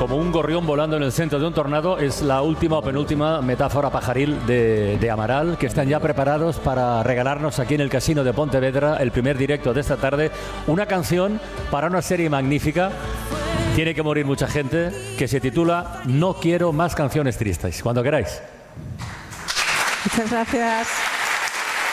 como un gorrión volando en el centro de un tornado, es la última o penúltima metáfora pajaril de Amaral, que están ya preparados para regalarnos aquí en el Casino de Pontevedra el primer directo de esta tarde, una canción para una serie magnífica. Tiene que morir mucha gente, que se titula No quiero más canciones tristes. Cuando queráis. Muchas gracias.